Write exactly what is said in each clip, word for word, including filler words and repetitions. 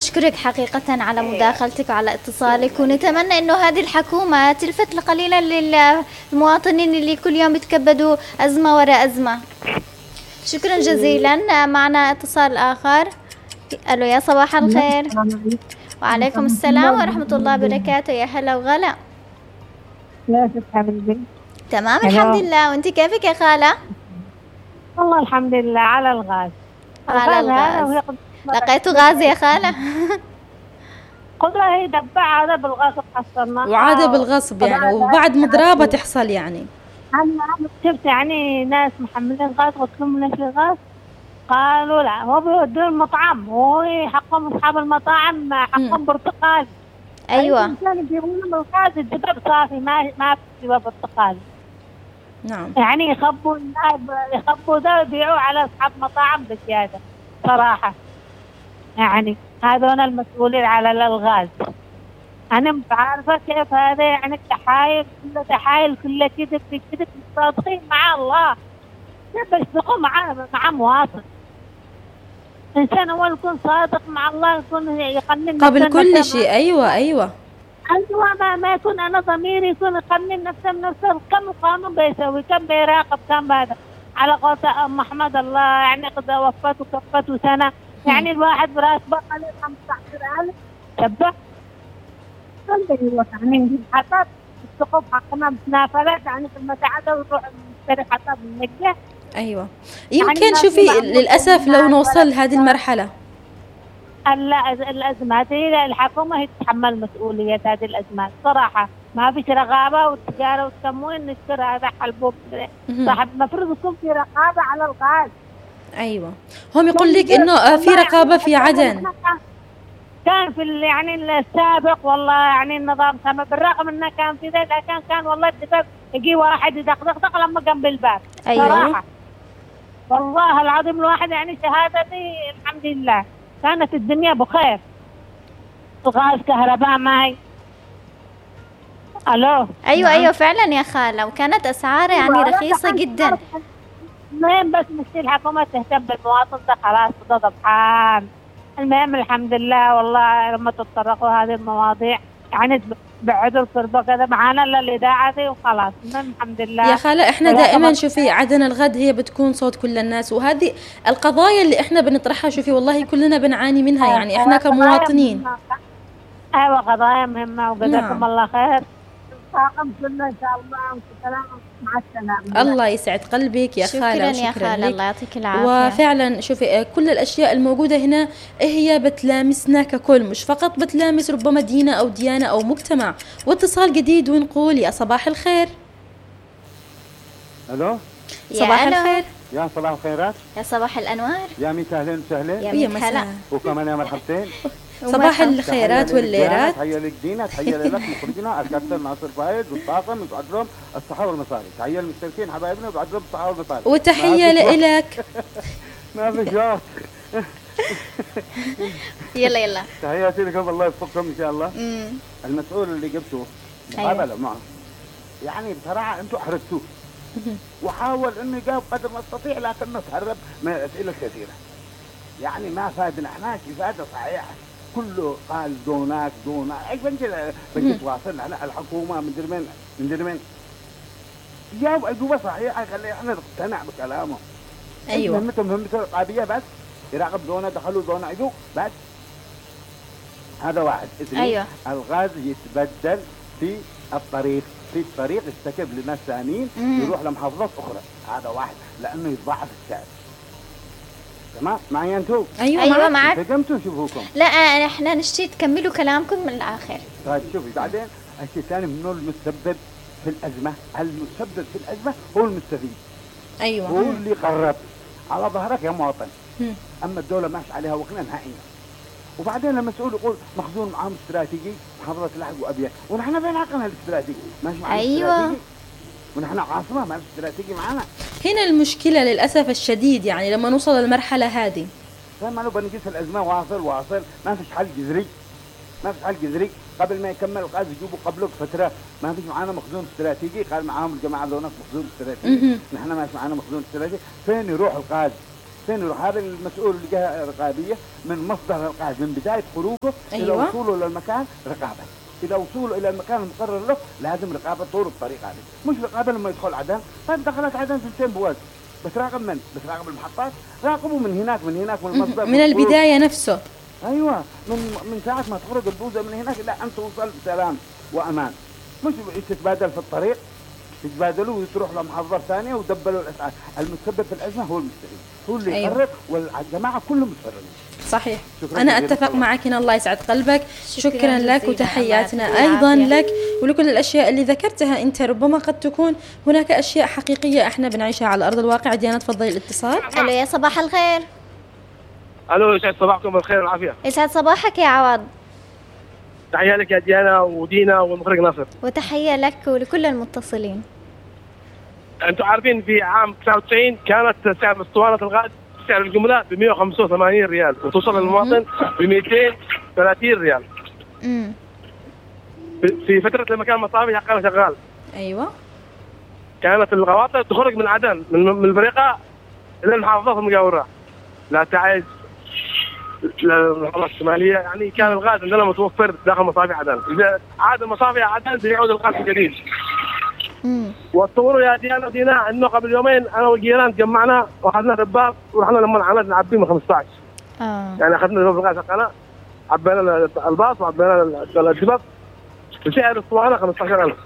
نشكرك حقيقة على مداخلتك وعلى اتصالك، ونتمنى أنه هذه الحكومة تلفت قليلا للمواطنين اللي كل يوم يتكبدوا أزمة وراء أزمة. شكرا جزيلا. معنا اتصال آخر. ألو، يا صباح الخير. وعليكم السلام ورحمة الله وبركاته. يا هلا وغلا. كيفك حبيبي؟ تمام الحمد لله، وانت كيفك يا خالة؟ والله الحمد لله على الغاز. على الغاز. لقيتوا غاز يا خالة؟ قدرة هي دبعة هذا بالغصب حصلنا، وعادة بالغصب يعني، وبعد مضرابة تحصل يعني. أنا شفت يعني ناس محملين غاز، قلت لهم ليش الغاز؟ قالوا لا هو بيودوا المطعم، وهو حقهم أصحاب المطاعم حقهم برتقال. أيوة. الإنسان يجيبون من الغاز الدباب صافي، ما ما في برتقال. نعم. يعني يخبوا يخبوا ذا ويبيعوا على أصحاب مطاعم بزيادة صراحة. يعني هذول المسؤولين على الغاز. أنا مش عارفة كيف هذا، يعني تحايل كله تحايل كله كذب في كذب، صادقين مع الله كيف يصدقوا مع مع مواطن؟ إنسان أول يكون صادق مع الله، يكون يقنن قبل كل شيء. أيوة أيوة أيوة. ما ما يكون أنا ضميري يكون يقنن نفسه بنفسه. كم القانون بيسوي، كم بيراقب، كم هذا على قول أم أحمد الله يعني قد وفته وكفته سنة. يعني الواحد براس بقى له خمسة عشر ألف شبه. الحمد يعني نجيب حطب السقوف حقنا بنافلات، يعني في المساعدة ونروح نشتري حطب وننجح. أيوة. يمكن يعني شوفي للأسف لو نوصل هذه المرحلة. لا الأزمات هي الحكومة هي تتحمل مسؤولية هذه الأزمات صراحة. ما فيش رقابة، والتجارة والتموين نشتري هذا حلبوب صاحب. المفروض يكون في رقابة على الغاز. أيوة. هم يقول لك إنه في رقابة في عدن. كان في يعني السابق والله يعني النظام تم، بالرغم إنه كان في ذلك، لكن كان والله الدباب يجي واحد يدقدق لما جنب الباب. أيوة. صراحة والله العظيم الواحد يعني شهادتي الحمد لله كانت الدنيا بخير. الغاز كهرباء معي. ألو. أيوة أيوة فعلا يا خالة، وكانت أسعار يعني رخيصة جدا. المهم بس مش الحكومة تهتم بالمواطن ده خلاص ده ضبحان. المهم الحمد لله والله لما تتطرقوا هذه المواضيع يعني بعدوا التربة كذا معانا للإذاعة دي وخلاص. المهم الحمد لله يا خالة احنا دائما شوفي عدن الغد هي بتكون صوت كل الناس، وهذه القضايا اللي احنا بنطرحها شوفي والله كلنا بنعاني منها يعني احنا كمواطنين. ايوه قضايا مهمة. وجزاكم الله خير. طاقم كله ان شاء الله وسلام مع السلامة. الله يسعد قلبك يا خالة. شكرا يا خالة، الله يعطيك العافية. وفعلا شوفي كل الأشياء الموجودة هنا هي بتلامسنا ككل، مش فقط بتلامس ربما دينة أو ديانة أو مجتمع. واتصال جديد ونقول يا صباح الخير. ألو. صباح الخير. يا صباح الخيرات. يا صباح الأنوار. يا ميت أهلين وسهلين. يا ميت هلا. وكمان يا مرحبتين. صباح الخيرات والليرات. تحية لك دينا، تحية لك مخرجنا الكابتن ناصر فايد والطاقم وبعد لهم الصحة والمصاري. تحية للمشتركين حبايبنا وبعد لهم الصحة والمصاري. وتحية لإلك. ما في شوق. يلا يلا. تحياتي لكم الله يوفقكم إن شاء الله. امم المسؤول اللي جبته مقابلة معه يعني بصراحة أنتم أحرجتوه وحاول إنه يجاوب قدر ما استطيع، لكنه تهرب من الأسئلة الكثيرة. يعني ما فادنا احنا إفادة صحيحة، كله قال دونات دونات. اي بنجي بنجي تواصلنا احنا الحكومه من درمين من درمين جاوب اجوبه صحيحه خلي احنا نقتنع بكلامه. ايوه مهمتهم مهمته رقابيه بس، يراقب دونه دخلوا دونه عدو بس. هذا واحد. اثنين أيوة. الغاز يتبدل في الطريق، في الطريق يستكب لناس ثانيين يروح لمحافظات اخرى. هذا واحد لانه يتضاعف السعر. تمام معي انتم؟ ايوه ايوه معك. فهمتوا شوفوكم. لا احنا نشتي تكملوا كلامكم من الاخر. طيب شوفي بعدين الشيء الثاني منو المتسبب في الازمه؟ المتسبب في الازمه هو المستفيد. ايوه هو اللي قرب على ظهرك يا مواطن. مم. اما الدوله ماشي عليها وكنا نهائيا. وبعدين المسؤول يقول مخزون معهم استراتيجي محافظه لحج وابيض، ونحن فين حقنا الاستراتيجي؟ ماشي معنا ايوه استراتيجي. ونحن عاصمه ما في استراتيجي معنا. هنا المشكله للاسف الشديد يعني لما نوصل للمرحله هذه. فما لو بنجلس الازمه واصل واصل ما فيش حل جذري. ما فيش حل جذري. قبل ما يكمل الغاز يجيبوا قبله بفتره ما فيش معانا مخزون استراتيجي، قال معاهم الجماعه ذولا مخزون استراتيجي. نحن ما فيش معانا مخزون استراتيجي. فين يروح الغاز؟ حسين يروح هذا المسؤول الجهة الرقابية من مصدر الغاز من بداية خروجه أيوة. إلى وصوله للمكان رقابة. إذا وصوله إلى المكان المقرر له لازم رقابة طول الطريق هذه، مش رقابة لما يدخل عدن. طيب دخلت عدن سنتين بوز، بس راقب من؟ بس راقب المحطات، راقبوا من هناك من هناك من المصدر من البداية نفسه. أيوة، من من ساعة ما تخرج البوزة من هناك إلى أن توصل بسلام وأمان، مش تتبادل في الطريق، تتبادلوا وتروح لمحافظة ثانية ودبلوا الأسعار. المتسبب في الأزمة هو المستفيد، هو اللي أيوة. يقرر، والجماعة كلهم متفرغين. صحيح. أنا أتفق معك هنا، الله يسعد قلبك. شكرا, شكرا لك وتحياتنا أيضا لك ولكل الأشياء اللي ذكرتها أنت. ربما قد تكون هناك أشياء حقيقية إحنا بنعيشها على أرض الواقع. ديانا تفضلي الاتصال. ألو يا صباح الخير. ألو يسعد صباحكم بالخير والعافية. يسعد صباحك يا عوض. تحية لك يا ديانا ودينا والمخرج ناصر. وتحية لك ولكل المتصلين. أنتم عارفين في عام تسعة وتسعين كانت سعر اسطوانة الغاز سعر الجملة ب مئة وخمسة وثمانين ريال وتوصل للمواطن ب مئتين وثلاثين ريال. امم في فترة لما كان المصافي حقنا شغال. أيوة. كانت الغواطة تخرج من عدن من من البريقة إلى المحافظات المجاورة، لا تعز للمحافظات الشمالية. يعني كان الغاز عندنا متوفر داخل مصافي عدن. إذا عاد المصافي عدن بيعود الغاز الجديد. امم والتصوروا يا ديانا ودينا انه قبل يومين انا والجيران جمعنا واخذنا دباب ورحنا لما عملنا نعبيه من خمسة عشر. اه يعني اخذنا دباب الغاز حقنا عبينا الباص وعبينا الدباب بسعر الاسطوانه خمسة عشر ألف.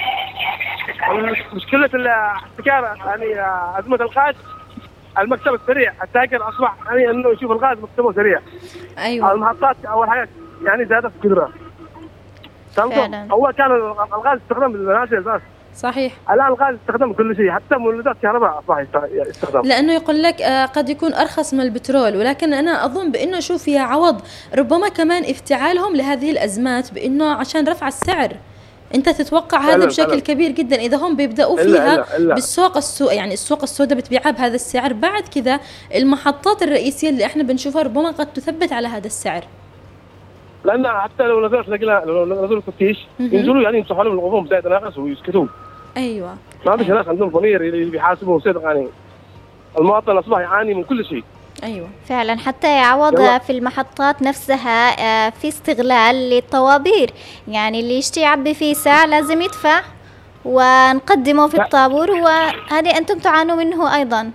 مشكله الاحتكار يعني ازمه الغاز المكتب السريع، التاجر اصبح يعني انه يشوف الغاز مكتبه سريع. أيوة. المحطات اول حاجه يعني زادت القدره. اول كان الغاز يستخدم بالمنازل بس. صحيح. الآن الغاز يستخدم كل شيء، حتى مولدات كهرباء أصبح يستخدم. لأنه يقول لك آه قد يكون أرخص من البترول، ولكن أنا أظن بأنه شوف يا عوض ربما كمان افتعالهم لهذه الأزمات بأنه عشان رفع السعر. أنت تتوقع هذا فعلا بشكل فعلا. كبير جدا إذا هم بيبدأوا إلا فيها إلا إلا. بالسوق السوق يعني السوق السوداء بتبيعها بهذا السعر، بعد كذا المحطات الرئيسية اللي احنا بنشوفها ربما قد تثبت على هذا السعر. لأن حتى لو نزلت لقينا لو نزلوا التفتيش ينزلوا يعني يمسحوا لهم الغضون بداية تناقص ويسكتوا. أيوة. ما فيش ناس عندهم ضمير اللي بيحاسبوا صدق. يعني المواطن أصبح يعاني من كل شيء. أيوة فعلا. حتى يعوض يلا. في المحطات نفسها في استغلال للطوابير، يعني اللي يشتي يعبي فيه ساعة لازم يدفع ونقدمه في الطابور، وهذه أنتم تعانوا منه أيضا.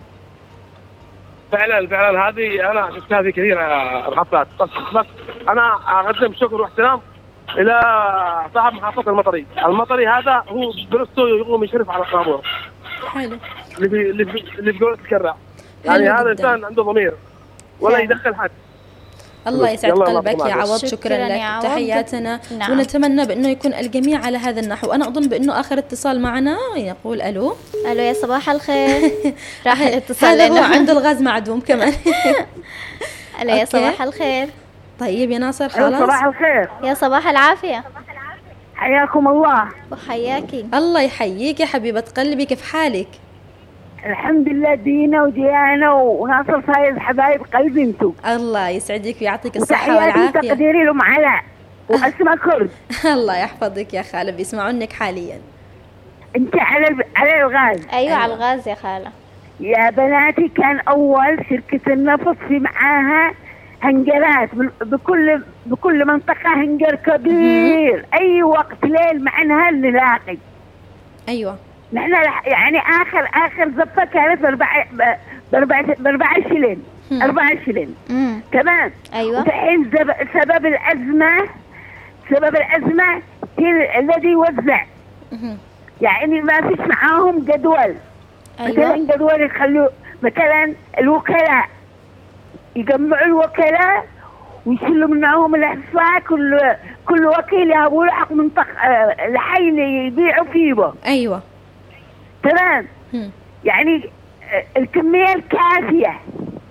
فعلا فعلا هذه أنا شفت هذه كثير الحطات. بس بس أنا أقدم شكر واحترام إلى صاحب محطة المطري. المطري هذا هو بنفسه يقوم يشرف على الطابور. حلو. اللي بي اللي بي اللي بيقول تكرع. يعني هذا إنسان عنده ضمير ولا فعلا. يدخل حد. الله يسعد قلبك يا عوض. شكراً شكرا لك يا عوض. تحياتنا. نعم. ونتمنى بأنه يكون الجميع على هذا النحو. أنا أظن بأنه آخر اتصال معنا يقول ألو. ألو يا صباح الخير. راح الاتصال هذا هو لنا. عنده الغاز معدوم كمان. ألو يا أوكي. صباح الخير. طيب يا ناصر خلاص. صباح الخير، يا صباح العافية. حياكم الله. وحياكي. الله يحييك يا حبيبة قلبي، كيف حالك؟ الحمد لله دينا وديانا وناصر فايز حبايب قلبي انتو. الله يسعدك ويعطيك الصحة وتحياتي والعافية. وتقديري لهم علاء واسماء كرد. الله يحفظك يا خالة، بيسمعونك حاليا. انت على الب... على الغاز. أيوة, أيوة على الغاز يا خالة. يا بناتي كان اول شركة النفط في معاها هنجرات بكل بكل منطقة هنجر كبير. اي وقت ليل معناها نلاقي. أيوة. نحن يعني اخر اخر زفة كانت باربع باربع باربع شلين اربع شلين. امم تمام. أيوة. الحين سبب الازمة سبب الازمة الذي يوزع يعني ما فيش معاهم جدول. أيوة. مثلا جدول يخلوا مثلا الوكلاء يجمعوا الوكلاء ويشيلوا منهم الاحصاء. كل كل وكيل يهبوا له حق منطقه الحي اللي يبيعوا فيه. أيوة. تمام. هم. يعني الكميه الكافيه.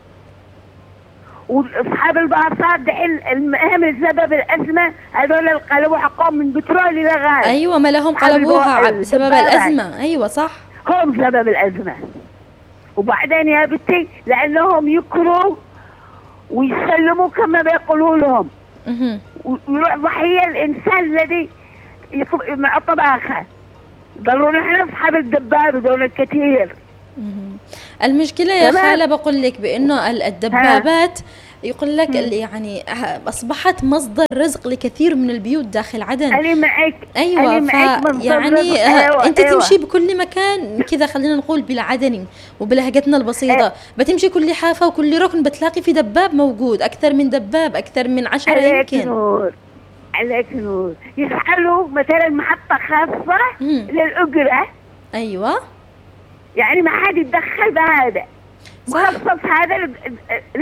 واصحاب الباصات دحين المهم سبب الازمه هذول القلبوا حقهم من بترول الى غاز. أيوة ما لهم قلبوها بسبب الأزمة. أيوة صح. هم سبب الازمه. وبعدين يا بنتي لانهم يكروا ويسلموا كما بيقولوا لهم. اها. ويروح ضحيه الانسان الذي مع طباخه. ضلوا نحن اصحاب الدباب دول الكثير. المشكلة يا خالة بقول لك بأنه الدبابات يقول لك يعني أصبحت مصدر رزق لكثير من البيوت داخل عدن. أنا معك. أيوة أنا معك يعني أيوة أنت أيوة. تمشي بكل مكان كذا، خلينا نقول بالعدني وبلهجتنا البسيطة أيوة. بتمشي كل حافة وكل ركن بتلاقي في دباب موجود، أكثر من دباب، أكثر من عشرة عليك يمكن. نور عليك نور. يفعلوا مثلا محطة خاصة مم. للأجرة. أيوة يعني ما حد يتدخل بهذا، مخصص هذا